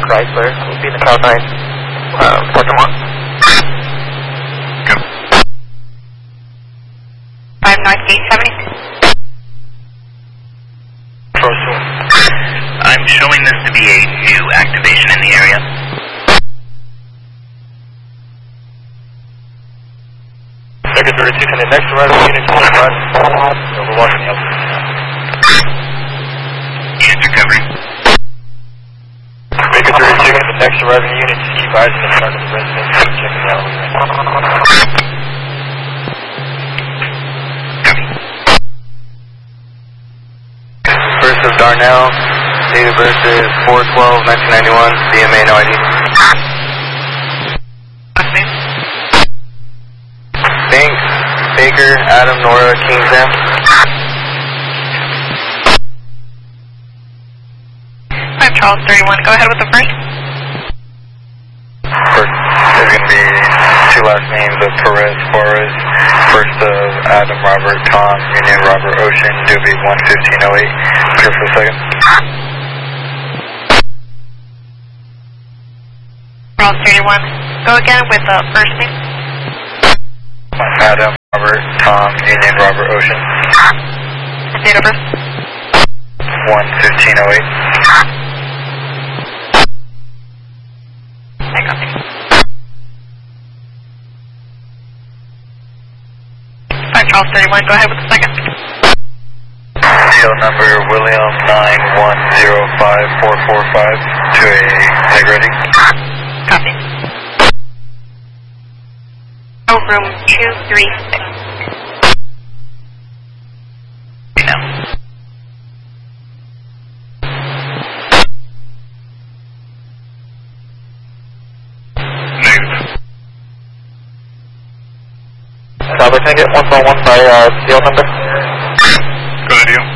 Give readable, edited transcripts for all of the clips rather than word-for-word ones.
Chrysler. We'll be in the Cloud 9 parking lot. Go. 5 North Gate 70. I'm showing this to be a new activation in the area. Second 32, can the next arrival unit 25? We're watching the Units recovering. Baker 32, can the next arriving unit just keep eyes in front of the residence, checking the alleyway. First of Darnell, date of birth is 4/12/1991, DMA no ID. Thanks, Baker, Adam, Nora, Kingsam. I'm Charles 31. Go ahead with the first. First is going to be two last names of Perez, Suarez. First of Adam, Robert, Tom, Union, Robert, Ocean, Doobie, 11508. Clear for the second. Charles 31. Go again with the first name. Adam, Robert, Tom, Union, Robert, Ocean. Date of birth. 11508. I copy. 5 Charles 31. Go ahead with the second. Deal number William 9105445 to a Negretti. Copy. Oh, room 236. Now. Move. Robert, can I get 111 by deal number? Go to deal.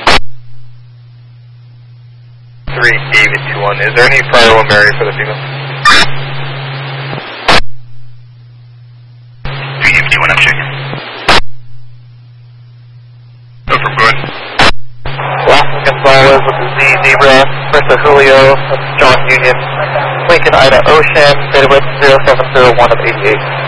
3 David 21. Is there any prior one Mary for the female? 3 David 21, I'm checking. Go from good. Last Gonzalez with the Z Zebra, Mr. Julio, John Union, Lincoln Ida Ocean, date of birth 0701 of 88.